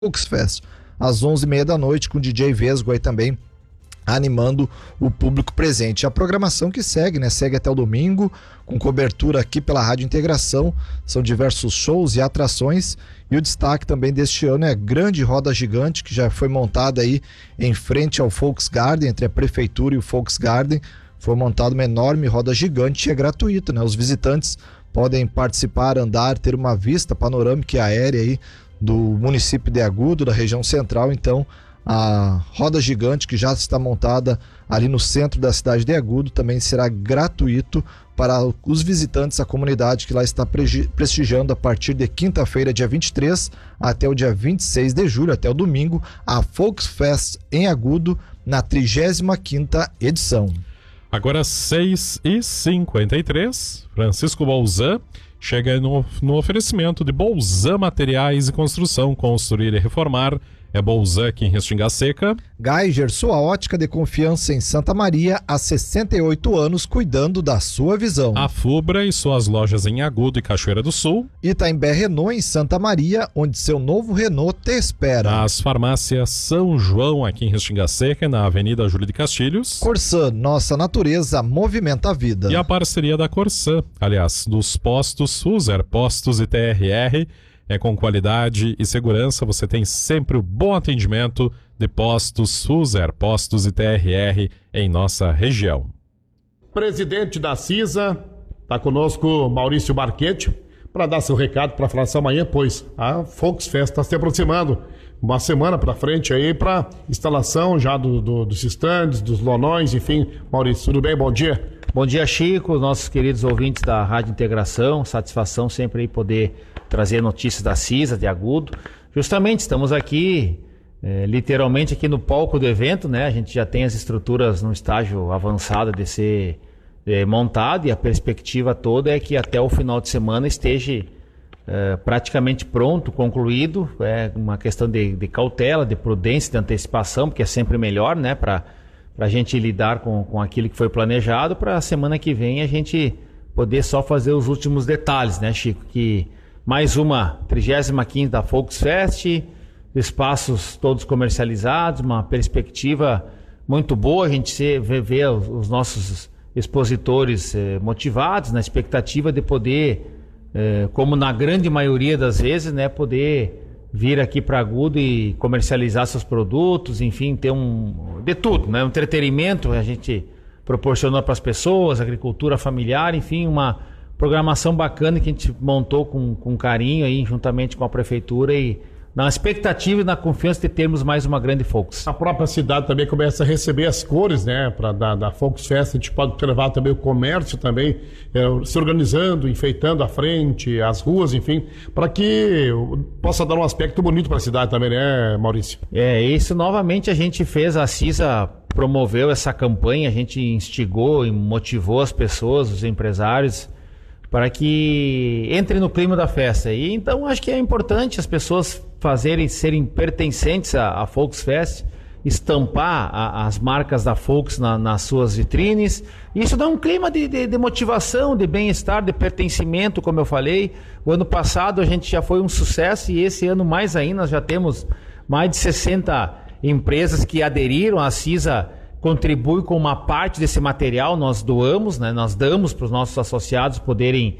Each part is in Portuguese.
Volksfest, às 11h30 da noite, com o DJ Vesgo aí também animando o público presente. A programação que segue, né? Segue até o domingo, com cobertura aqui pela Rádio Integração. São diversos shows e atrações. E o destaque também deste ano é a grande roda gigante que já foi montada aí em frente ao Volksgarten, entre a Prefeitura e o Volksgarten. Foi montada uma enorme roda gigante e é gratuito, né? Os visitantes podem participar, andar, ter uma vista panorâmica e aérea aí do município de Agudo, da região central. Então, a roda gigante que já está montada ali no centro da cidade de Agudo também será gratuito para os visitantes, a comunidade que lá está prestigiando a partir de quinta-feira, dia 23, até o dia 26 de julho, até o domingo, a Volksfest em Agudo, na 35ª edição. Agora 6h53, Francisco Bolzan chega no oferecimento de Bolzan Materiais e Construção, construir e reformar. É Bolzan aqui em Restinga Seca. Geiger, sua ótica de confiança em Santa Maria, há 68 anos, cuidando da sua visão. A Fubra e suas lojas em Agudo e Cachoeira do Sul. Itaimbé Renault em Santa Maria, onde seu novo Renault te espera. As farmácias São João aqui em Restinga Seca, na Avenida Júlio de Castilhos. Corsã, nossa natureza movimenta a vida. E a parceria da Corsã, aliás, dos postos User Postos e TRR. É com qualidade e segurança, você tem sempre o bom atendimento de postos User Postos e TRR em nossa região. Presidente da CISA, está conosco Maurício Marchetti, para dar seu recado para falar essa manhã, pois a Volksfest está se aproximando. Uma semana para frente aí para instalação já dos estandes, dos lonões, enfim. Maurício, tudo bem? Bom dia. Bom dia, Chico, nossos queridos ouvintes da Rádio Integração. Satisfação sempre aí poder trazer notícias da CISA, de Agudo. Justamente estamos aqui, literalmente aqui no palco do evento, né? A gente já tem as estruturas no estágio avançado de ser montado, e a perspectiva toda é que até o final de semana esteja praticamente pronto, concluído. É uma questão de cautela, de prudência, de antecipação, porque é sempre melhor, né? Para a gente lidar com aquilo que foi planejado, para a semana que vem a gente poder só fazer os últimos detalhes, né, Chico? Que mais uma 35ª Volksfest, espaços todos comercializados, uma perspectiva muito boa, a gente vê os nossos expositores motivados, na expectativa de poder, como na grande maioria das vezes, né, poder vir aqui para Agudo e comercializar seus produtos, enfim, ter de tudo, né? Um entretenimento a gente proporcionou para as pessoas, agricultura familiar, enfim, uma programação bacana que a gente montou com carinho aí, juntamente com a prefeitura, e na expectativa e na confiança de termos mais uma grande Volks. A própria cidade também começa a receber as cores, né, da Volksfest. A gente pode observar também o comércio também se organizando, enfeitando a frente, as ruas, enfim, para que possa dar um aspecto bonito para a cidade também, né, Maurício? Isso novamente a gente fez, a CISA promoveu essa campanha, a gente instigou e motivou as pessoas, os empresários, para que entre no clima da festa. E então acho que é importante as pessoas serem pertencentes à Volksfest, estampar as marcas da Volks nas suas vitrines. Isso dá um clima de motivação, de bem-estar, de pertencimento, como eu falei. O ano passado a gente já foi um sucesso, e esse ano mais ainda. Nós já temos mais de 60 empresas que aderiram. A CISA contribui com uma parte desse material, nós doamos, né? Nós damos para os nossos associados poderem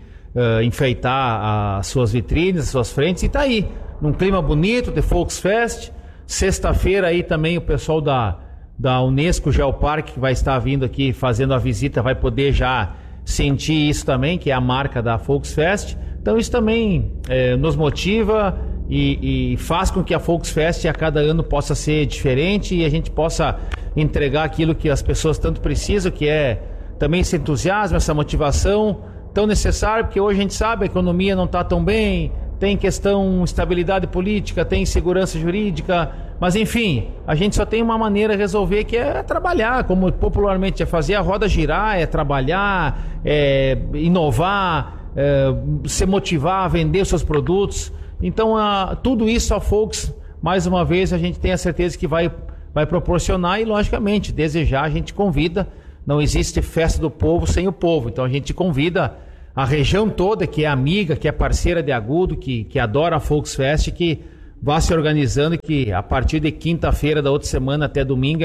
enfeitar as suas vitrines, as suas frentes, e está aí, num clima bonito de Volksfest. Sexta-feira aí também o pessoal da Unesco Geoparque, que vai estar vindo aqui fazendo a visita, vai poder já sentir isso também, que é a marca da Volksfest. Então isso também nos motiva e faz com que a Volksfest a cada ano possa ser diferente, e a gente possa entregar aquilo que as pessoas tanto precisam, que é também esse entusiasmo, essa motivação tão necessária, porque hoje a gente sabe, a economia não está tão bem, tem questão estabilidade política, tem insegurança jurídica, mas enfim, a gente só tem uma maneira de resolver, que é trabalhar, como popularmente é fazer a roda girar, é trabalhar, é inovar, se motivar a vender os seus produtos. Então tudo isso a Volks, mais uma vez, a gente tem a certeza que vai proporcionar, e logicamente desejar, a gente convida. Não existe festa do povo sem o povo, então a gente convida a região toda, que é amiga, que é parceira de Agudo, que adora a Volksfest, que vá se organizando, que a partir de quinta-feira da outra semana até domingo é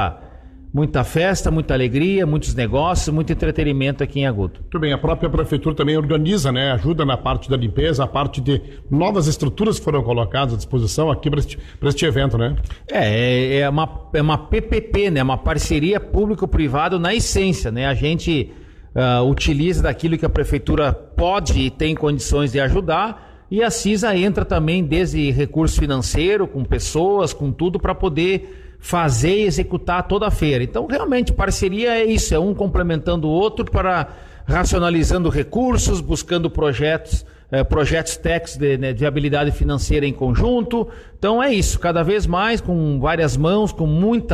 muita festa, muita alegria, muitos negócios, muito entretenimento aqui em Agudo. Muito bem, a própria prefeitura também organiza, né? Ajuda na parte da limpeza, a parte de novas estruturas que foram colocadas à disposição aqui para este evento, né? É uma PPP, né? Uma parceria público-privado na essência, né? A gente utiliza daquilo que a prefeitura pode e tem condições de ajudar, e a CISA entra também desde recurso financeiro, com pessoas, com tudo, para poder fazer e executar toda a feira. Então, realmente, parceria é isso, é um complementando o outro para racionalizando recursos, buscando projetos técnicos de viabilidade financeira em conjunto. Então, é isso, cada vez mais, com várias mãos, com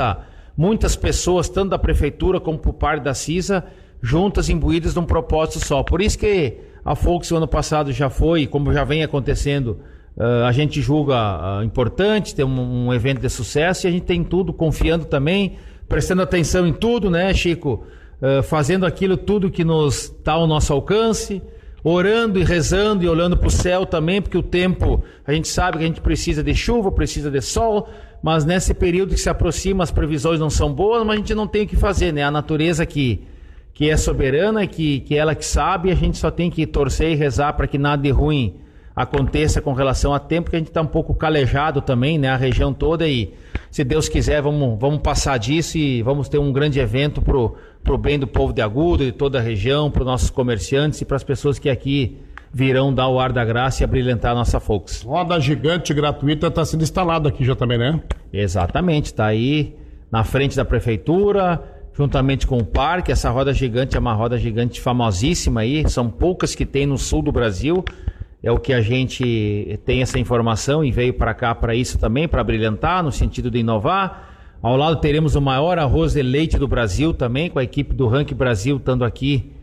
muitas pessoas, tanto da prefeitura como por parte da CISA, juntas, imbuídas de um propósito só. Por isso que a Folks, o ano passado, já foi, como já vem acontecendo, a gente julga importante ter um evento de sucesso, e a gente tem tudo, confiando também, prestando atenção em tudo, né, Chico? Fazendo aquilo tudo que está ao nosso alcance, orando e rezando e olhando para o céu também, porque o tempo, a gente sabe que a gente precisa de chuva, precisa de sol, mas nesse período que se aproxima as previsões não são boas, mas a gente não tem o que fazer, né? A natureza que é soberana, que ela que sabe, a gente só tem que torcer e rezar para que nada de ruim aconteça com relação a tempo, que a gente está um pouco calejado também, né? A região toda, e se Deus quiser vamos passar disso e vamos ter um grande evento pro bem do povo de Agudo, de toda a região, para os nossos comerciantes e para as pessoas que aqui virão dar o ar da graça e abrilhantar a nossa Folks. Roda gigante gratuita está sendo instalada aqui já também, né? Exatamente, está aí na frente da prefeitura, juntamente com o parque. Essa roda gigante é uma roda gigante famosíssima aí, são poucas que tem no sul do Brasil. É o que a gente tem essa informação e veio para cá para isso também, para brilhantar, no sentido de inovar. Ao lado teremos o maior arroz de leite do Brasil também, com a equipe do Rank Brasil estando aqui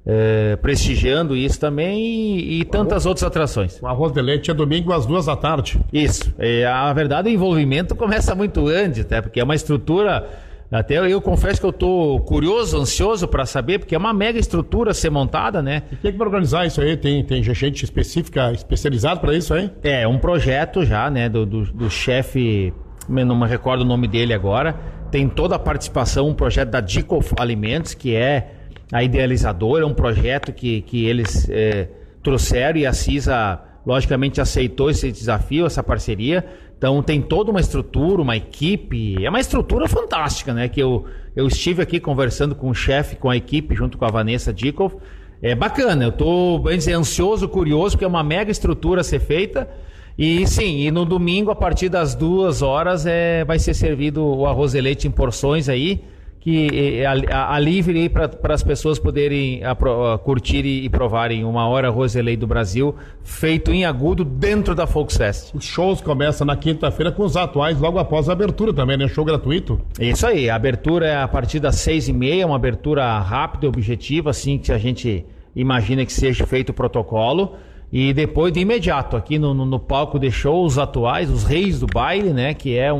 prestigiando isso também, e tantas outras atrações. O arroz de leite é domingo às 14h. Isso. A verdade, o envolvimento começa muito antes, né? Porque é uma estrutura... Até eu confesso que eu estou curioso, ansioso para saber, porque é uma mega estrutura a ser montada, né? E quem é que vai organizar isso aí? Tem gente específica, especializada para isso aí? É um projeto já, né, do chefe, não me recordo o nome dele agora. Tem toda a participação, um projeto da Dicof Alimentos, que é a idealizadora, um projeto que eles trouxeram, e a CISA, logicamente, aceitou esse desafio, essa parceria. Então tem toda uma estrutura, uma equipe, é uma estrutura fantástica, né? Que eu estive aqui conversando com o chefe, com a equipe, junto com a Vanessa Dikoff. É bacana, eu estou, bem dizer, ansioso, curioso, porque é uma mega estrutura a ser feita. E sim, e no domingo, a partir das 2h, vai ser servido o arroz de leite em porções aí, que a livre para as pessoas poderem curtir e provarem o maior arroz de leite do Brasil, feito em Agudo, dentro da Folks Fest. Os shows começam na quinta-feira com os atuais, logo após a abertura também, né? Show gratuito. Isso aí, a abertura é a partir das 6h30, uma abertura rápida e objetiva, assim que a gente imagina que seja feito o protocolo. E depois, de imediato, aqui no palco de show, os atuais, os reis do baile, né? Que é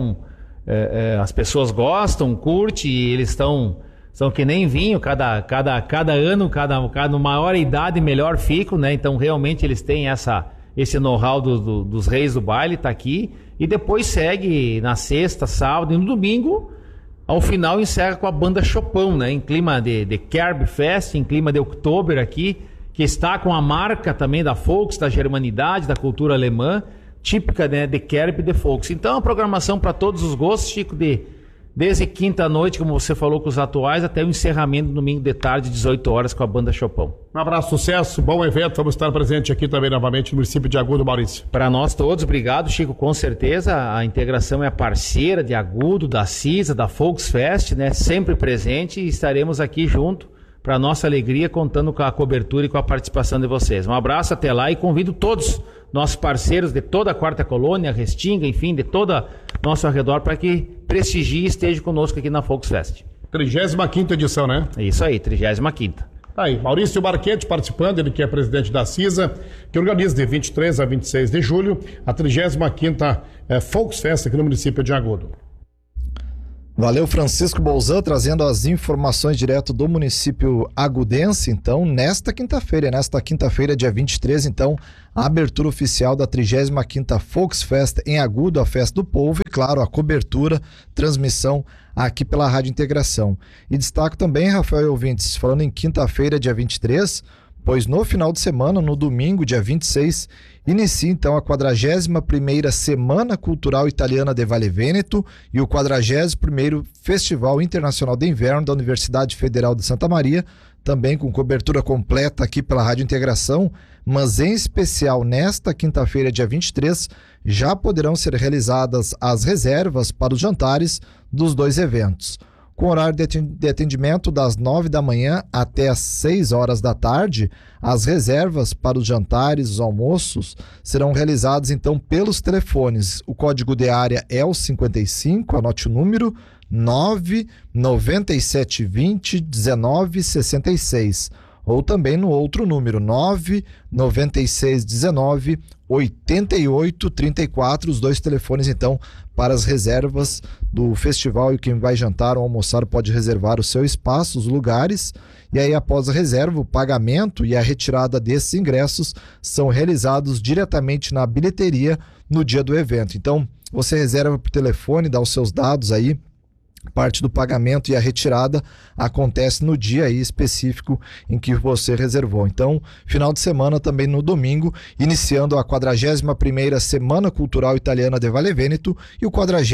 as pessoas gostam, curtem, e eles são que nem vinho, cada ano, cada maior idade, melhor ficam, né? Então realmente eles têm esse know-how dos reis do baile, tá aqui, e depois segue na sexta, sábado e no domingo, ao final encerra com a banda Chopin, né? Em clima de Kerb Fest, em clima de Oktober aqui, que está com a marca também da Folks, da germanidade, da cultura alemã, típica, né, de Kerb e de Folks. Então, a programação para todos os gostos, Chico, desde quinta noite, como você falou, com os atuais, até o encerramento domingo de tarde, 18h, com a banda Chopin. Um abraço, sucesso, bom evento. Vamos estar presente aqui também novamente no município de Agudo, Maurício. Para nós todos, obrigado, Chico, com certeza. A integração é parceira de Agudo, da CISA, da Folks Fest, né, sempre presente, e estaremos aqui junto, para nossa alegria, contando com a cobertura e com a participação de vocês. Um abraço, até lá, e convido todos nossos parceiros de toda a Quarta Colônia, Restinga, enfim, de toda nosso arredor, para que prestigie e esteja conosco aqui na Folks Fest. 35ª edição, né? Isso aí, 35ª. Tá aí, Maurício Barquete participando, ele que é presidente da CISA, que organiza de 23 a 26 de julho a 35ª Folks Fest aqui no município de Agudo. Valeu, Francisco Bolzan, trazendo as informações direto do município agudense. Então, nesta quinta-feira, dia 23, então, a abertura oficial da 35ª Volksfest em Agudo, a Festa do Povo, e claro, a cobertura, transmissão aqui pela Rádio Integração. E destaco também, Rafael e ouvintes, falando em quinta-feira, dia 23, pois no final de semana, no domingo, dia 26, inicia então a 41ª Semana Cultural Italiana de Vale Vêneto e o 41º Festival Internacional de Inverno da Universidade Federal de Santa Maria, também com cobertura completa aqui pela Rádio Integração, mas em especial nesta quinta-feira, dia 23, já poderão ser realizadas as reservas para os jantares dos dois eventos. Com horário de atendimento das 9 da manhã até as 6 horas da tarde, as reservas para os jantares, os almoços, serão realizadas então pelos telefones. O código de área é o 55, anote o número, 99720-1966. Ou também no outro número, 99619-8834, os dois telefones então para as reservas do festival, e quem vai jantar ou almoçar pode reservar o seu espaço, os lugares, e aí após a reserva, o pagamento e a retirada desses ingressos são realizados diretamente na bilheteria no dia do evento. Então, você reserva por telefone, dá os seus dados aí, parte do pagamento e a retirada acontece no dia aí específico em que você reservou. Então, final de semana também no domingo, iniciando a 41ª Semana Cultural Italiana de Vale Vêneto e o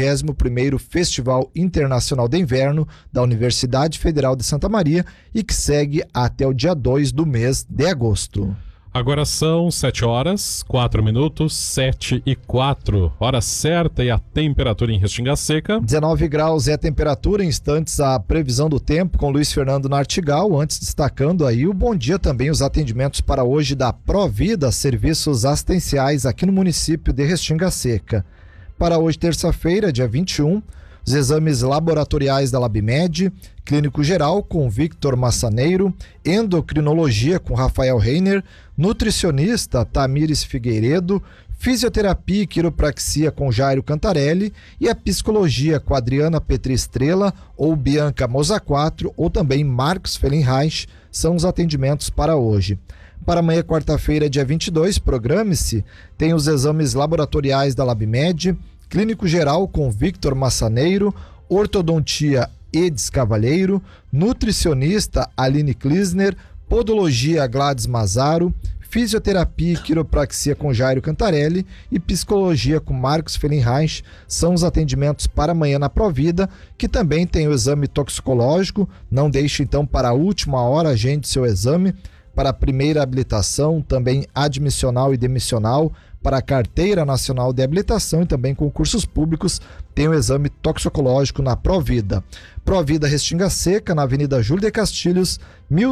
41º Festival Internacional de Inverno da Universidade Federal de Santa Maria, e que segue até o dia 2 do mês de agosto. Agora são 7 horas, 4 minutos, 7 e 4. Hora certa e a temperatura em Restinga Seca. 19 graus é a temperatura, em instantes a previsão do tempo com Luiz Fernando Nartigal. Antes, destacando aí o bom dia também, os atendimentos para hoje da Provida, serviços assistenciais aqui no município de Restinga Seca. Para hoje, terça-feira, dia 21, os exames laboratoriais da Labmed, clínico geral com Victor Massaneiro, endocrinologia com Rafael Reiner, nutricionista Tamires Figueiredo, fisioterapia e quiropraxia com Jairo Cantarelli e a psicologia com Adriana Petri Estrela ou Bianca Mozaquatro ou também Marcos Fellenreich são os atendimentos para hoje. Para amanhã, quarta-feira, dia 22, programe-se, tem os exames laboratoriais da Labmed, clínico geral com Victor Massaneiro, ortodontia Edis Cavalheiro, nutricionista Aline Klisner, podologia Gladys Mazaro, fisioterapia e quiropraxia com Jairo Cantarelli e psicologia com Marcos Fellenreich são os atendimentos para amanhã na Provida, que também tem o exame toxicológico. Não deixe então para a última hora, agende seu exame para a primeira habilitação, também admissional e demissional, para a Carteira Nacional de Habilitação e também concursos públicos, tem o exame toxicológico na Provida. Provida Restinga Seca, na Avenida Júlio de Castilhos,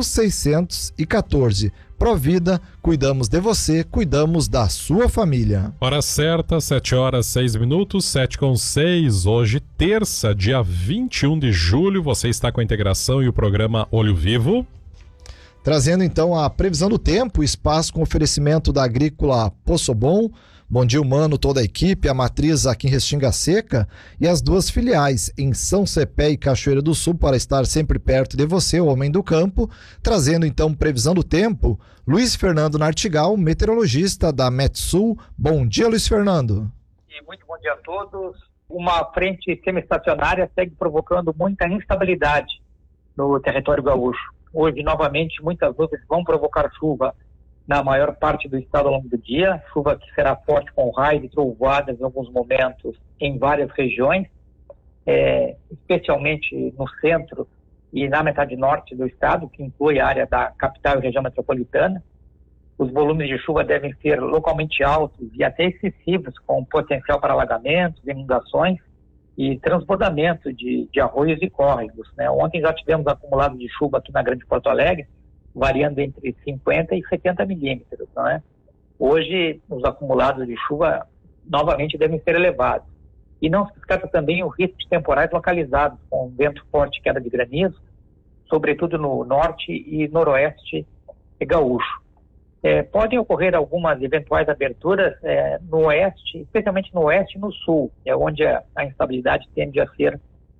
1614. Provida, cuidamos de você, cuidamos da sua família. Hora certa, 7 horas 6 minutos, 7:06. Hoje, terça, dia 21 de julho, você está com a Integração e o programa Olho Vivo. Trazendo então a previsão do tempo, espaço com oferecimento da Agrícola Poço Bom, Bom Dia Humano, toda a equipe, a matriz aqui em Restinga Seca e as duas filiais em São Cepé e Cachoeira do Sul para estar sempre perto de você, o homem do campo. Trazendo então previsão do tempo, Luiz Fernando Nartigal, meteorologista da Metsul. Bom dia, Luiz Fernando. E muito bom dia a todos. Uma frente semi-estacionária segue provocando muita instabilidade no território gaúcho. Hoje, novamente, muitas nuvens vão provocar chuva na maior parte do estado ao longo do dia, chuva que será forte com raios e trovoadas em alguns momentos em várias regiões, especialmente no centro e na metade norte do estado, que inclui a área da capital e região metropolitana. Os volumes de chuva devem ser localmente altos e até excessivos, com potencial para alagamentos, inundações e transbordamento de arroios e córregos, né? Ontem já tivemos acumulado de chuva aqui na Grande Porto Alegre, variando entre 50 e 70 milímetros, não é? Hoje, os acumulados de chuva novamente devem ser elevados. E não se descarta também o risco de temporais localizados, com vento forte e queda de granizo, sobretudo no norte e noroeste gaúcho. Podem ocorrer algumas eventuais aberturas no oeste, especialmente no oeste e no sul, onde a instabilidade tende a ser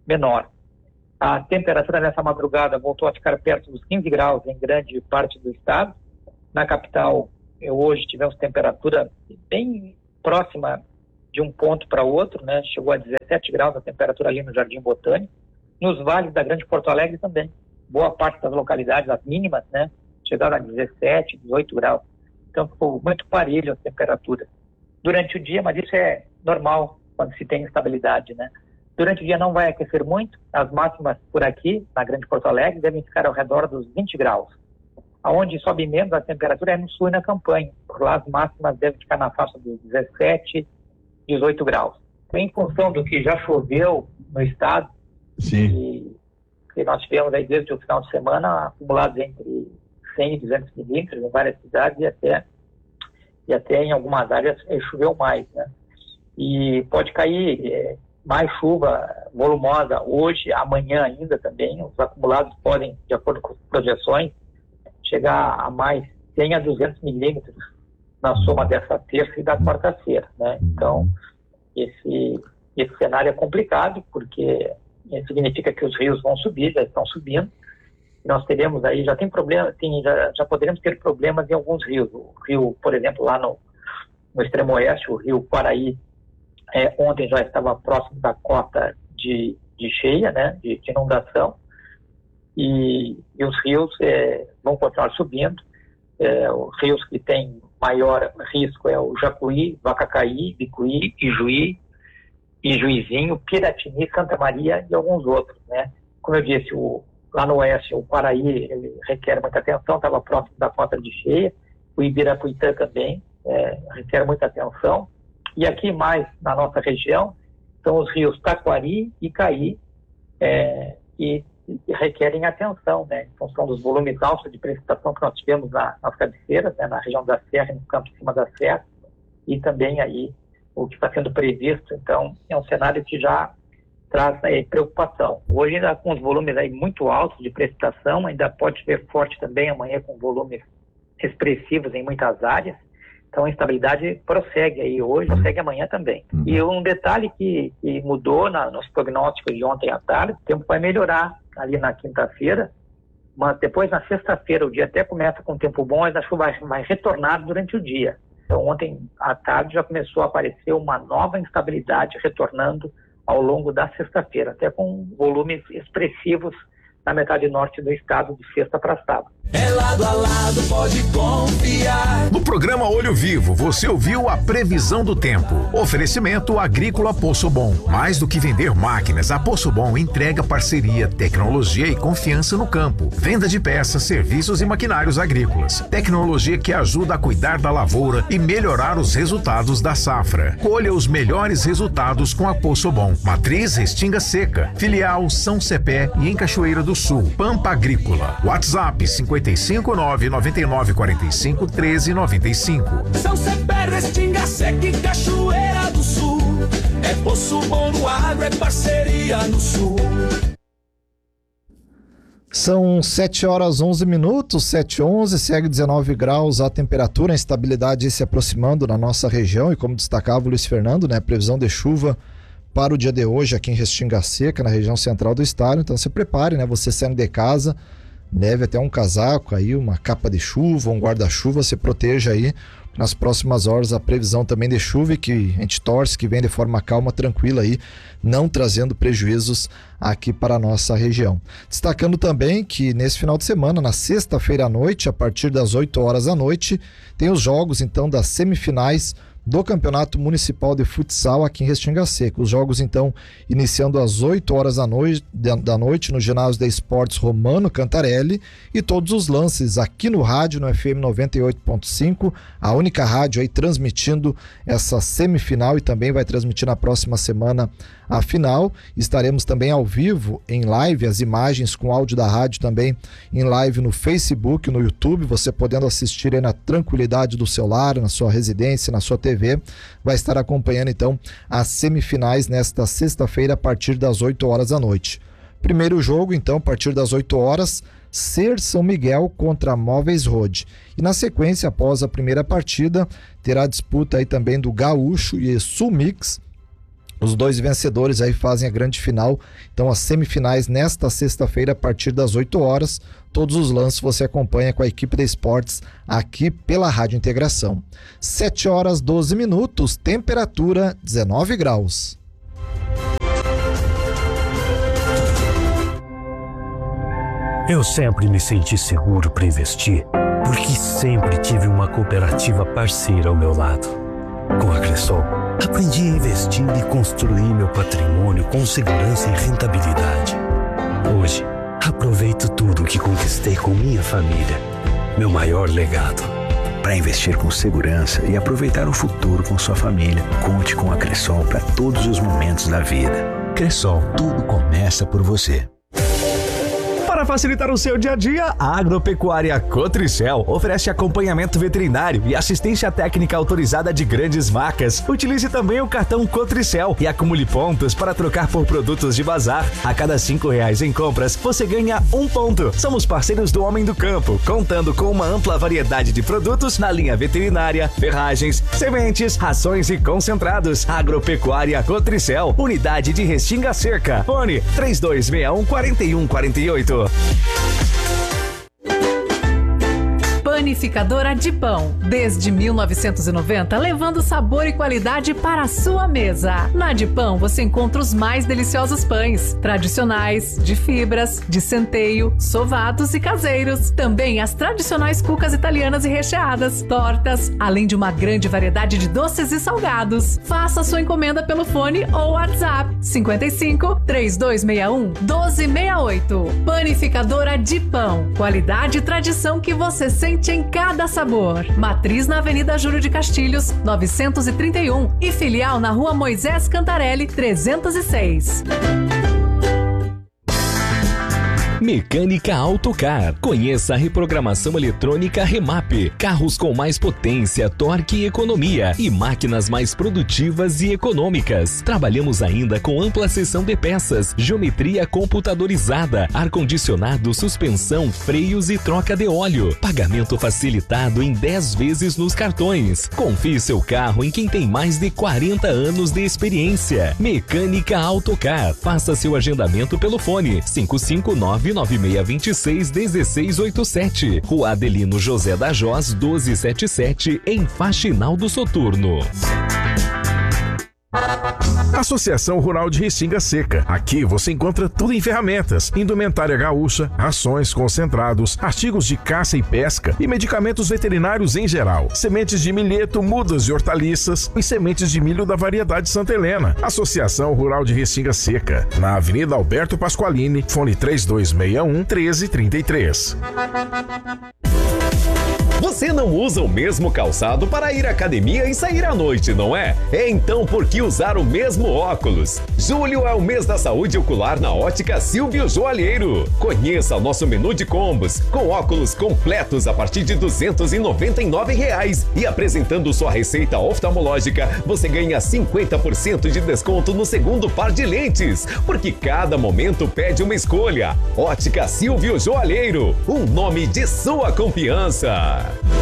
menor. A temperatura nessa madrugada voltou a ficar perto dos 15 graus em grande parte do estado. Na capital, hoje tivemos temperatura bem próxima de um ponto para outro, né? Chegou a 17 graus a temperatura ali no Jardim Botânico. Nos vales da Grande Porto Alegre também. Boa parte das localidades, as mínimas, né? Chegaram a 17, 18 graus. Então ficou muito parelho a temperatura. Durante o dia, mas isso é normal quando se tem instabilidade, né? Durante o dia não vai aquecer muito, as máximas por aqui, na Grande Porto Alegre, devem ficar ao redor dos 20 graus. Aonde sobe menos a temperatura é no sul e na Campanha. Por lá as máximas devem ficar na faixa dos 17, 18 graus. Em função do que já choveu no estado, sim, e nós tivemos aí desde o final de semana acumulados entre 100 e 200 milímetros em várias cidades e até em algumas áreas choveu mais, né? E pode cair mais chuva volumosa hoje, amanhã ainda também. Os acumulados podem, de acordo com as projeções, chegar a mais 100 a 200 milímetros na soma dessa terça e da quarta-feira, né? Então, esse cenário é complicado, porque significa que os rios vão subir, já estão subindo. Nós teremos aí, já tem problema, já poderemos ter problemas em alguns rios. O rio, por exemplo, lá no extremo oeste, o rio Quaraí, ontem já estava próximo da cota de cheia, né, de inundação, e os rios vão continuar subindo. Os rios que têm maior risco é o Jacuí, Vacacaí, Bicuí, Ijuí, Ijuizinho, Piratini, Santa Maria e alguns outros, né? Como eu disse, lá no oeste, o Quaraí ele requer muita atenção, estava próximo da cota de cheia, o Ibirapuitã também requer muita atenção. E aqui mais na nossa região são os rios Taquari e Caí, que requerem atenção, né, em função dos volumes altos de precipitação que nós tivemos nas cabeceiras, né, na região da Serra, no campo de cima da Serra, e também aí o que está sendo previsto. Então, é um cenário que já traz preocupação. Hoje, ainda com os volumes aí muito altos de precipitação, ainda pode ser forte também amanhã com volumes expressivos em muitas áreas. Então, a instabilidade prossegue aí hoje, prossegue amanhã também. E um detalhe que mudou nos prognósticos de ontem à tarde, o tempo vai melhorar ali na quinta-feira, mas depois na sexta-feira o dia até começa com tempo bom, mas a chuva vai retornar durante o dia. Então, ontem à tarde já começou a aparecer uma nova instabilidade retornando ao longo da sexta-feira, até com volumes expressivos na metade norte do estado de sexta para sábado. É lado a lado, pode confiar. No programa Olho Vivo, você ouviu a previsão do tempo. Oferecimento Agrícola Poço Bom. Mais do que vender máquinas, a Poço Bom entrega parceria, tecnologia e confiança no campo. Venda de peças, serviços e maquinários agrícolas. Tecnologia que ajuda a cuidar da lavoura e melhorar os resultados da safra. Colha os melhores resultados com a Poço Bom. Matriz Restinga Seca. Filial São Cepé e em Cachoeira do Sul. Pampa Agrícola. WhatsApp 559-9945-1395. São Cepé, Restinga Seca e Cachoeira do Sul. É Poço Bom no agro, é parceria no Sul. São 7h11, 7h11, segue 19 graus a temperatura, a instabilidade se aproximando na nossa região e, como destacava o Luiz Fernando, né, previsão de chuva para o dia de hoje aqui em Restinga Seca, na região central do estado. Então se prepare, né, você saindo de casa, leve até um casaco aí, uma capa de chuva, um guarda-chuva, se proteja aí. Nas próximas horas a previsão também de chuva, e que a gente torce que venha de forma calma, tranquila aí, não trazendo prejuízos aqui para a nossa região. Destacando também que nesse final de semana, na sexta-feira à noite, a partir das 8 horas da noite, tem os jogos então das semifinais do Campeonato Municipal de Futsal aqui em Restinga Seca. Os jogos então iniciando às 8 horas da noite no ginásio de esportes Romano Cantarelli, e todos os lances aqui no rádio, no FM 98.5, a única rádio aí transmitindo essa semifinal, e também vai transmitir na próxima semana a final. Estaremos também ao vivo, em live, as imagens com áudio da rádio também em live no Facebook, no YouTube, você podendo assistir aí na tranquilidade do seu lar, na sua residência, na sua TV, vai estar acompanhando então as semifinais nesta sexta-feira a partir das 8 horas da noite. Primeiro jogo então a partir das 8 horas, Ser São Miguel contra Móveis Road, e na sequência, após a primeira partida, terá disputa aí também do Gaúcho e Sul Mix Os 2 vencedores aí fazem a grande final. Então, as semifinais nesta sexta-feira, a partir das 8 horas. Todos os lances você acompanha com a equipe da Esportes aqui pela Rádio Integração. 7 horas 12 minutos, temperatura 19 graus. Eu sempre me senti seguro para investir, porque sempre tive uma cooperativa parceira ao meu lado. Com a Cressol, aprendi a investir e construir meu patrimônio com segurança e rentabilidade. Hoje, aproveito tudo que conquistei com minha família. Meu maior legado. Para investir com segurança e aproveitar o futuro com sua família, conte com a Cressol para todos os momentos da vida. Cressol, tudo começa por você. Para facilitar o seu dia a dia, a Agropecuária Cotricel oferece acompanhamento veterinário e assistência técnica autorizada de grandes marcas. Utilize também o cartão Cotricel e acumule pontos para trocar por produtos de bazar. A cada R$5 em compras, você ganha 1 ponto. Somos parceiros do Homem do Campo, contando com uma ampla variedade de produtos na linha veterinária, ferragens, sementes, rações e concentrados. Agropecuária Cotricel, unidade de Restinga Seca. Fone 3261-4148. Panificadora de Pão, desde 1990, levando sabor e qualidade para a sua mesa. Na de Pão você encontra os mais deliciosos pães, tradicionais, de fibras, de centeio, sovados e caseiros. Também as tradicionais cucas italianas e recheadas, tortas, além de uma grande variedade de doces e salgados. Faça sua encomenda pelo fone ou WhatsApp 55 3261 1268. Panificadora de Pão, qualidade e tradição que você sente em cada sabor. Matriz na Avenida Júlio de Castilhos, 931 e filial na Rua Moisés Cantarelli, 306. Mecânica Autocar. Conheça a reprogramação eletrônica Remap. Carros com mais potência, torque e economia e máquinas mais produtivas e econômicas. Trabalhamos ainda com ampla seção de peças, geometria computadorizada, ar-condicionado, suspensão, freios e troca de óleo. Pagamento facilitado em 10 vezes nos cartões. Confie seu carro em quem tem mais de 40 anos de experiência. Mecânica Autocar. Faça seu agendamento pelo fone 559-9626-1687. Rua Adelino José da Jós, 1277, em Faxinal do Soturno. Associação Rural de Restinga Seca. Aqui você encontra tudo em ferramentas, indumentária gaúcha, rações, concentrados, artigos de caça e pesca e medicamentos veterinários em geral. Sementes de milheto, mudas e hortaliças e sementes de milho da variedade Santa Helena. Associação Rural de Restinga Seca. Na Avenida Alberto Pasqualini, fone 3261-1333. Você não usa o mesmo calçado para ir à academia e sair à noite, não é? Então por que usar o mesmo óculos? Julho é o mês da saúde ocular na Ótica Silvio Joalheiro. Conheça o nosso menu de combos, com óculos completos a partir de R$ 299. E apresentando sua receita oftalmológica, você ganha 50% de desconto no segundo par de lentes. Porque cada momento pede uma escolha. Ótica Silvio Joalheiro, um nome de sua confiança.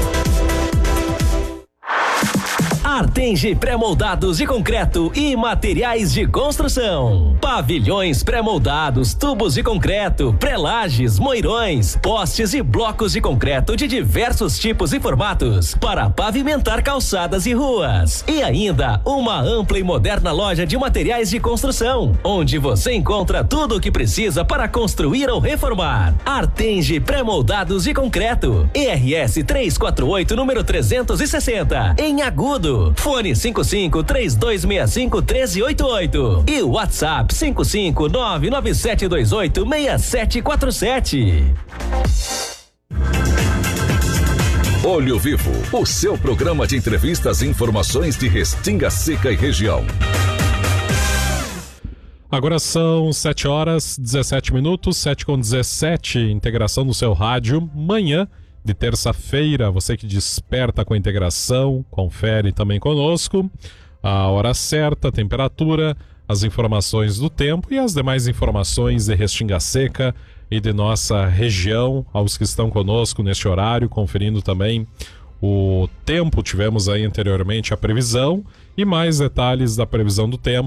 Artenge pré-moldados de concreto e materiais de construção. Pavilhões pré-moldados, tubos de concreto, pré-lajes, moirões, postes e blocos de concreto de diversos tipos e formatos para pavimentar calçadas e ruas. E ainda uma ampla e moderna loja de materiais de construção, onde você encontra tudo o que precisa para construir ou reformar. Artenge pré-moldados de concreto. ERS 348, número 360, em Agudo. Fone 55-3265-1388 e WhatsApp 55997286747. Olho Vivo, o seu programa de entrevistas e informações de Restinga Seca e região. Agora são 7 horas 17 minutos, 7h17, integração no seu rádio, manhã de terça-feira, você que desperta com a integração, confere também conosco a hora certa, a temperatura, as informações do tempo e as demais informações de Restinga Seca e de nossa região, aos que estão conosco neste horário, conferindo também o tempo. Tivemos aí anteriormente a previsão e mais detalhes da previsão do tempo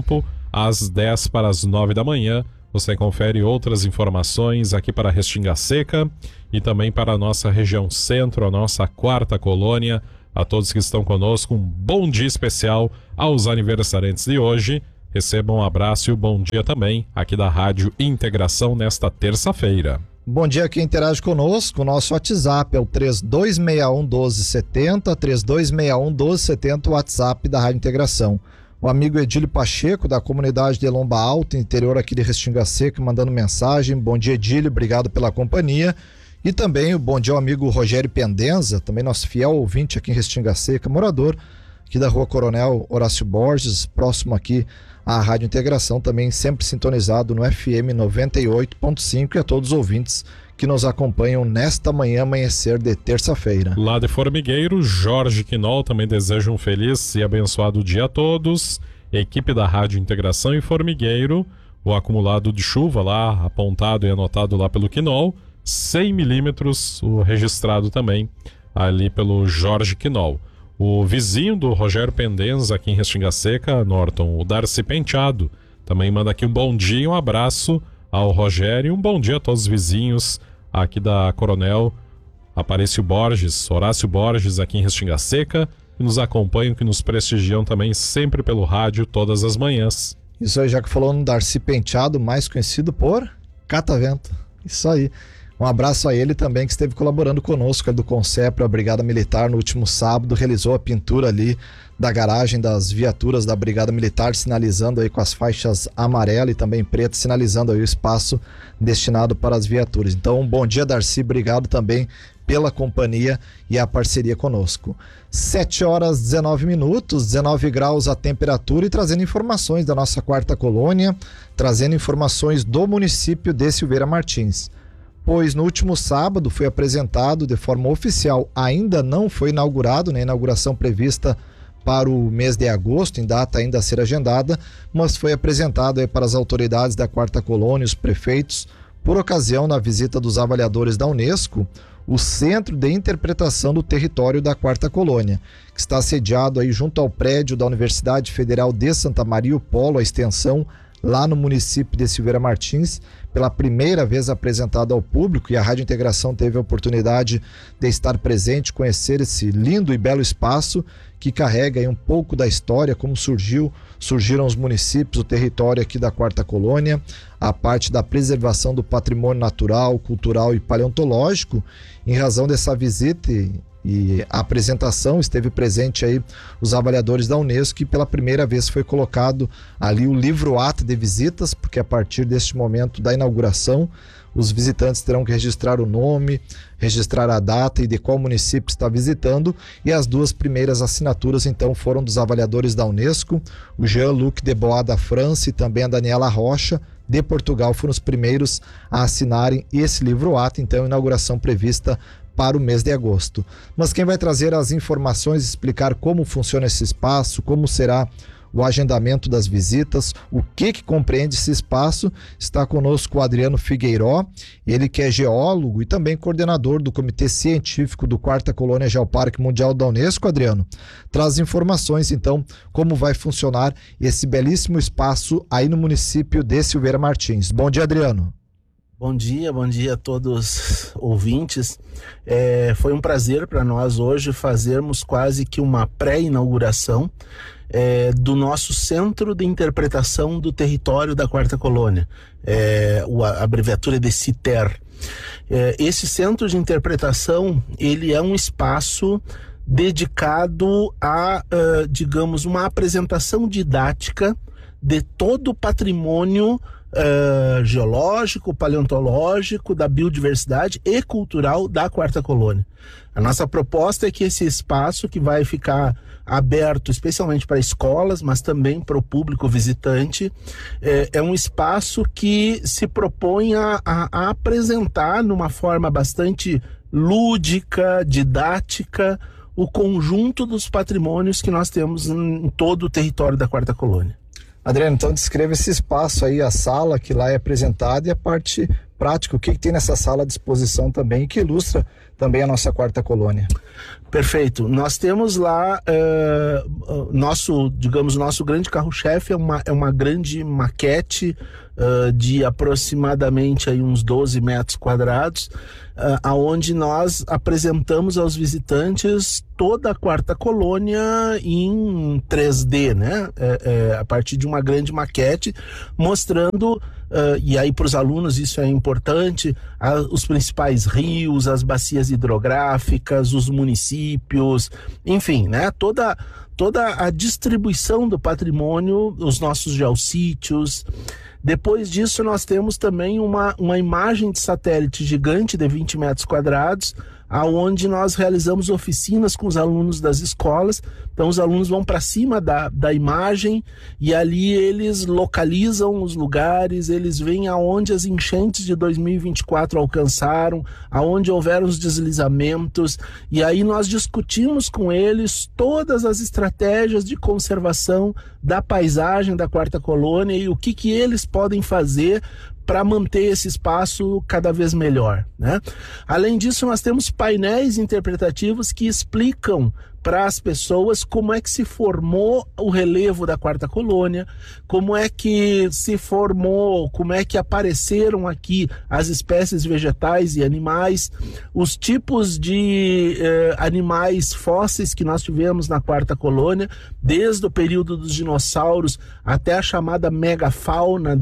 às 10 para as 9 da manhã. Você confere outras informações aqui para Restinga Seca e também para a nossa região centro, a nossa 4ª colônia. A todos que estão conosco, um bom dia especial aos aniversariantes de hoje. Recebam um abraço e um bom dia também aqui da Rádio Integração nesta terça-feira. Bom dia a quem interage conosco. O nosso WhatsApp é o 3261-1270, 3261-1270, o WhatsApp da Rádio Integração. O amigo Edílio Pacheco, da comunidade de Lomba Alta, interior aqui de Restinga Seca, mandando mensagem. Bom dia, Edílio, obrigado pela companhia. E também o bom dia ao amigo Rogério Pendenza, também nosso fiel ouvinte aqui em Restinga Seca, morador aqui da Rua Coronel Horácio Borges, próximo aqui à Rádio Integração, também sempre sintonizado no FM 98.5, e a todos os ouvintes que nos acompanham nesta manhã, amanhecer de terça-feira. Lá de Formigueiro, Jorge Quinol também deseja um feliz e abençoado dia a todos. Equipe da Rádio Integração e Formigueiro, o acumulado de chuva lá, apontado e anotado lá pelo Quinol, 100 milímetros, o registrado também ali pelo Jorge Quinol. O vizinho do Rogério Pendenza aqui em Restinga Seca, Norton, o Darcy Penteado, também manda aqui um bom dia, um abraço ao Rogério e um bom dia a todos os vizinhos aqui da Coronel Aparício Borges, Horácio Borges aqui em Restinga Seca, que nos acompanham, que nos prestigiam também sempre pelo rádio todas as manhãs. Isso aí, já que falou no Darcy Penteado, mais conhecido por Catavento. Isso aí. Um abraço a ele também, que esteve colaborando conosco, do Concepro, a Brigada Militar, no último sábado, realizou a pintura ali da garagem das viaturas da Brigada Militar, sinalizando aí com as faixas amarela e também preta, sinalizando aí o espaço destinado para as viaturas. Então, um bom dia, Darcy, obrigado também pela companhia e a parceria conosco. 7h19, 19 graus a temperatura, e trazendo informações da nossa 4ª colônia, trazendo informações do município de Silveira Martins. Pois no último sábado foi apresentado de forma oficial, ainda não foi inaugurado, né? Inauguração prevista para o mês de agosto, em data ainda a ser agendada, mas foi apresentado aí para as autoridades da 4ª colônia, os prefeitos, por ocasião da visita dos avaliadores da Unesco, o Centro de Interpretação do Território da 4ª colônia, que está sediado aí junto ao prédio da Universidade Federal de Santa Maria, o Polo, a extensão, lá no município de Silveira Martins, pela primeira vez apresentado ao público, e a Rádio Integração teve a oportunidade de estar presente, conhecer esse lindo e belo espaço que carrega aí um pouco da história, como surgiram os municípios, o território aqui da 4ª colônia, a parte da preservação do patrimônio natural, cultural e paleontológico. Em razão dessa visita e a apresentação, esteve presente aí os avaliadores da Unesco, que pela primeira vez foi colocado ali o livro-ato de visitas, porque a partir deste momento da inauguração, os visitantes terão que registrar o nome, registrar a data e de qual município está visitando, e as duas primeiras assinaturas então foram dos avaliadores da Unesco, o Jean-Luc Debois da França e também a Daniela Rocha de Portugal, foram os primeiros a assinarem esse livro-ato, então inauguração prevista para o mês de agosto. Mas quem vai trazer as informações, explicar como funciona esse espaço, como será o agendamento das visitas, o que compreende esse espaço, está conosco o Adriano Figueiró, ele que é geólogo e também coordenador do Comitê Científico do 4ª Colônia Geoparque Mundial da Unesco. Adriano, traz informações então como vai funcionar esse belíssimo espaço aí no município de Silveira Martins. Bom dia, Adriano. Bom dia a todos ouvintes. Foi um prazer para nós hoje fazermos quase que uma pré-inauguração do nosso Centro de Interpretação do Território da 4ª Colônia, a abreviatura de CITER. Esse Centro de Interpretação, ele é um espaço dedicado a, digamos, uma apresentação didática de todo o patrimônio geológico, paleontológico, da biodiversidade e cultural da 4ª Colônia. A nossa proposta é que esse espaço, que vai ficar aberto especialmente para escolas, mas também para o público visitante, é um espaço que se propõe a apresentar numa forma bastante lúdica, didática, o conjunto dos patrimônios que nós temos em todo o território da 4ª Colônia. Adriano, então descreva esse espaço aí, a sala que lá é apresentada e a parte prática, o que tem nessa sala à disposição também, que ilustra também a nossa quarta colônia. Perfeito. Nós temos lá nosso grande carro-chefe é uma grande maquete de aproximadamente aí uns 12 metros quadrados, aonde nós apresentamos aos visitantes toda a quarta colônia em 3D, né? A partir de uma grande maquete, mostrando, e aí para os alunos isso é importante, os principais rios, as bacias hidrográficas, os municípios, enfim, né? Toda a distribuição do patrimônio, os nossos geossítios. Depois disso, nós temos também uma imagem de satélite gigante de 20 metros quadrados, aonde nós realizamos oficinas com os alunos das escolas. Então os alunos vão para cima da imagem e ali eles localizam os lugares, eles veem aonde as enchentes de 2024 alcançaram, aonde houveram os deslizamentos, e aí nós discutimos com eles todas as estratégias de conservação da paisagem da quarta colônia e o que eles podem fazer para manter esse espaço cada vez melhor, né? Além disso, nós temos painéis interpretativos que explicam para as pessoas como é que se formou o relevo da quarta colônia, como é que se formou, como é que apareceram aqui as espécies vegetais e animais, os tipos de animais fósseis que nós tivemos na quarta colônia, desde o período dos dinossauros até a chamada megafauna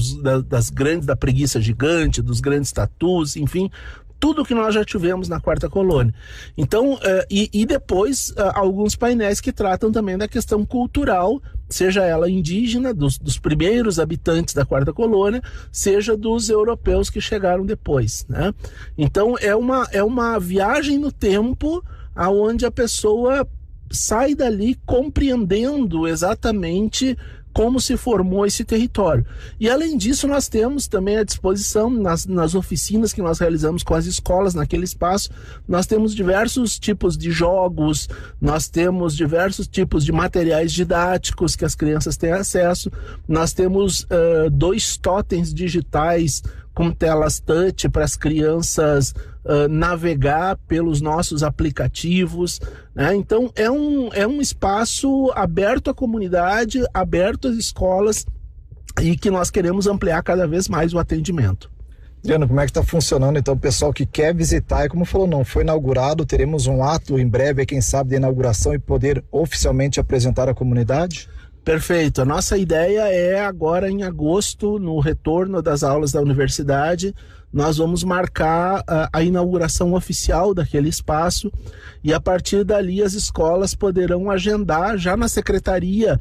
da preguiça gigante, dos grandes tatus, enfim, tudo que nós já tivemos na quarta colônia. Então, e depois alguns painéis que tratam também da questão cultural, seja ela indígena, dos primeiros habitantes da quarta colônia, seja dos europeus que chegaram depois, né? Então, é uma viagem no tempo aonde a pessoa sai dali compreendendo exatamente como se formou esse território. E além disso, nós temos também à disposição, nas oficinas que nós realizamos com as escolas naquele espaço, nós temos diversos tipos de jogos, nós temos diversos tipos de materiais didáticos que as crianças têm acesso, nós temos 2 totens digitais com telas touch para as crianças navegar pelos nossos aplicativos, né? Então é um espaço aberto à comunidade, aberto às escolas, e que nós queremos ampliar cada vez mais o atendimento. Adriano, como é que está funcionando então o pessoal que quer visitar? E como falou, não foi inaugurado, teremos um ato em breve, quem sabe, de inauguração e poder oficialmente apresentar à comunidade? Perfeito. A nossa ideia é agora em agosto, no retorno das aulas da universidade, nós vamos marcar a inauguração oficial daquele espaço, e a partir dali as escolas poderão agendar já na secretaria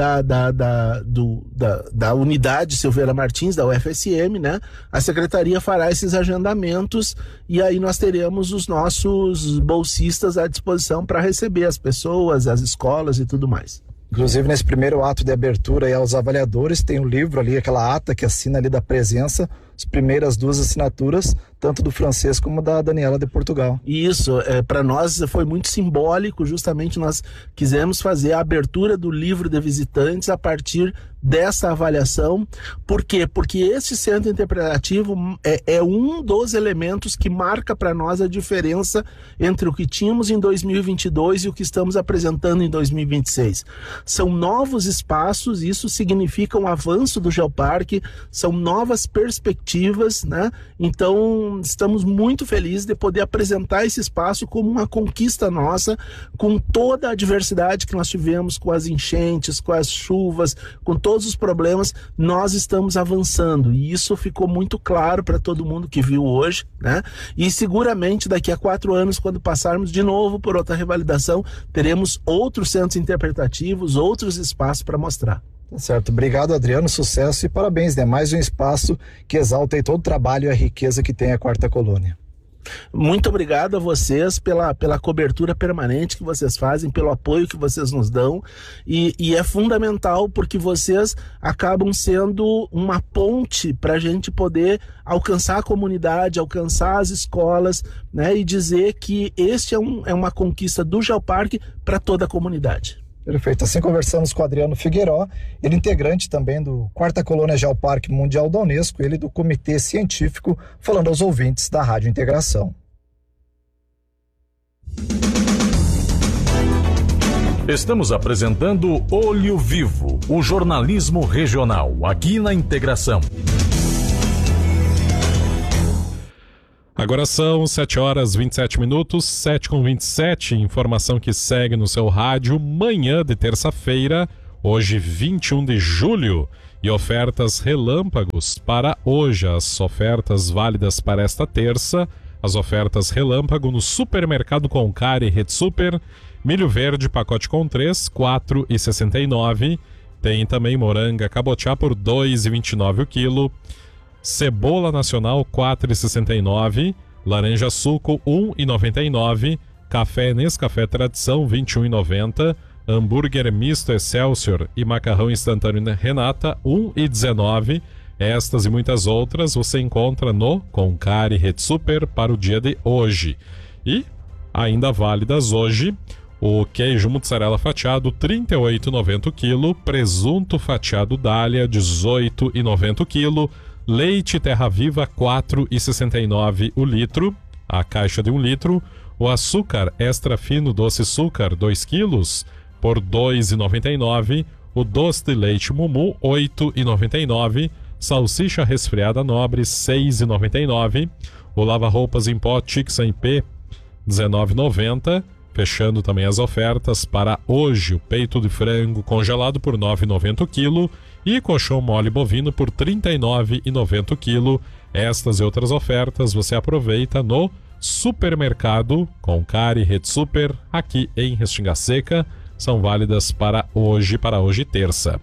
da unidade Silveira Martins, da UFSM, né? A secretaria fará esses agendamentos e aí nós teremos os nossos bolsistas à disposição para receber as pessoas, as escolas e tudo mais. Inclusive, nesse primeiro ato de abertura aí aos avaliadores, tem um livro ali, aquela ata que assina ali da presença, as primeiras 2 assinaturas, tanto do francês como da Daniela de Portugal. Isso, para nós foi muito simbólico, justamente nós quisemos fazer a abertura do livro de visitantes a partir dessa avaliação. Por quê? Porque esse centro interpretativo é um dos elementos que marca para nós a diferença entre o que tínhamos em 2022 e o que estamos apresentando em 2026. São novos espaços, isso significa um avanço do Geoparque, são novas perspectivas, né? Então, estamos muito felizes de poder apresentar esse espaço como uma conquista nossa, com toda a diversidade que nós tivemos, com as enchentes, com as chuvas, com todos os problemas, nós estamos avançando, e isso ficou muito claro para todo mundo que viu hoje, né? E seguramente daqui a 4 anos, quando passarmos de novo por outra revalidação, teremos outros centros interpretativos, outros espaços para mostrar. Tá certo, obrigado, Adriano, sucesso e parabéns, né? Mais um espaço que exalta aí todo o trabalho e a riqueza que tem a quarta colônia. Muito obrigado a vocês pela cobertura permanente que vocês fazem, pelo apoio que vocês nos dão, e é fundamental porque vocês acabam sendo uma ponte para a gente poder alcançar a comunidade, alcançar as escolas, né, e dizer que este é uma conquista do Geoparque para toda a comunidade. Perfeito, assim conversamos com o Adriano Figueiró, ele integrante também do Quarta Colônia Geoparque Mundial da Unesco, ele do Comitê Científico, falando aos ouvintes da Rádio Integração. Estamos apresentando Olho Vivo, o jornalismo regional, aqui na Integração. Agora são 7h27, 7h27, informação que segue no seu rádio, manhã de terça-feira, hoje 21 de julho, e ofertas relâmpagos para hoje, as ofertas válidas para esta terça, as ofertas relâmpago no Supermercado Concar e Rede Super. Milho verde, pacote com 3, R$ 4,69. Tem também moranga cabotiá por R$ 2,29 o quilo. Cebola nacional, R$ 4,69. Laranja suco, R$ 1,99. Café Nescafé Tradição, R$ 21,90. Hambúrguer misto Excelsior e macarrão instantâneo Renata, R$ 1,19. Estas e muitas outras você encontra no Concar e Rede Super para o dia de hoje. E, ainda válidas hoje, o queijo mussarela fatiado, R$ 38,90 o quilo. Presunto fatiado Dália, R$ 18,90 o quilo. Leite Terra Viva, R$ 4,69 o litro, a caixa de 1 litro. O açúcar extra fino doce açúcar, 2 quilos, por R$ 2,99. O doce de leite Mumu, R$ 8,99. Salsicha resfriada nobre, R$ 6,99. O lava-roupas em pó Tixan P, R$ 19,90. Fechando também as ofertas para hoje, o peito de frango congelado por R$ 9,90 o quilo e colchão mole bovino por R$ 39,90 o quilo. Estas e outras ofertas você aproveita no Supermercado Concar e Rede Super, aqui em Restinga Seca. São válidas para hoje terça.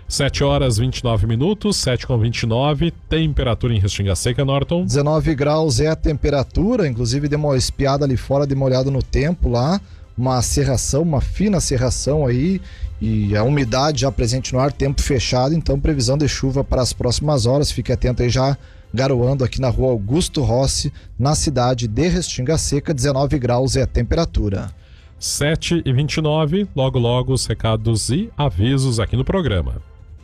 7h29, 7h29, temperatura em Restinga Seca, Norton. 19 graus é a temperatura, inclusive dei uma espiada ali fora, dei uma olhada no tempo lá, uma cerração, uma fina cerração aí, e a umidade já presente no ar, tempo fechado, então previsão de chuva para as próximas horas, fique atento aí já, garoando aqui na rua Augusto Rossi, na cidade de Restinga Seca, 19 graus é a temperatura. 7h29, logo os recados e avisos aqui no programa.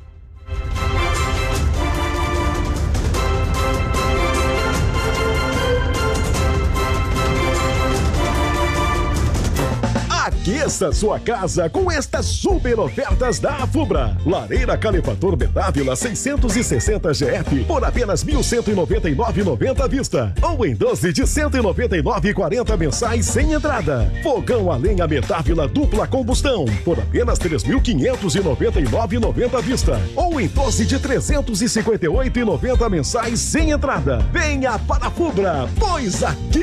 Aqueça sua casa com estas super ofertas da Afubra. Lareira Calefator Bedávila 660 GF por apenas R$ 1.199,90 à vista. Ou em 12 de R$ 199,40 mensais sem entrada. Fogão a lenha Bedávila dupla combustão por apenas R$ 3.599,90 à vista. Ou em 12 de R$ 358,90 mensais sem entrada. Venha para a Afubra, pois aqui